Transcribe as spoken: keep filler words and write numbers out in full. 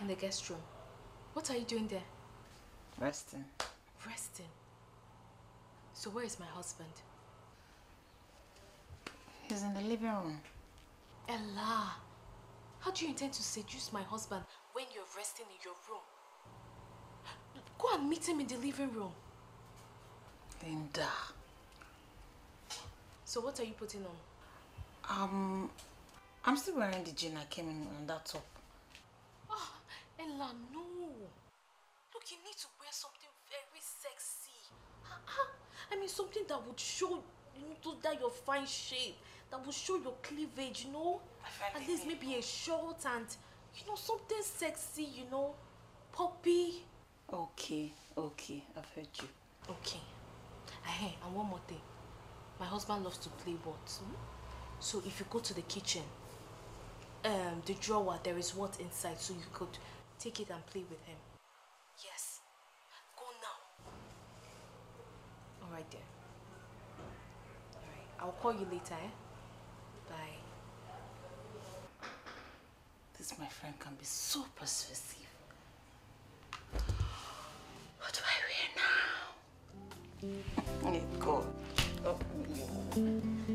In the guest room. What are you doing there? Resting. Resting? So where is my husband? He's in the living room. Ella, how do you intend to seduce my husband when you're resting in your room? Go and meet him in the living room. Linda. So what are you putting on? Um, I'm still wearing the jean I came in on that top. Oh, Ella, no. Look, you need to wear something very sexy. I mean, something that would show, you know, that your fine shape, that would show your cleavage, you know? At least maybe a short and, you know, something sexy, you know? Poppy. Okay, okay, I've heard you. Okay. Hey, and one more thing. My husband loves to play what? Hmm? So if you go to the kitchen, um, the drawer, there is what inside, so you could take it and play with him. Yes. Go now. All right, dear. All right. I'll call you later, eh? Bye. This, my friend, can be so persuasive. What do I wear now? Oh, God. Oh,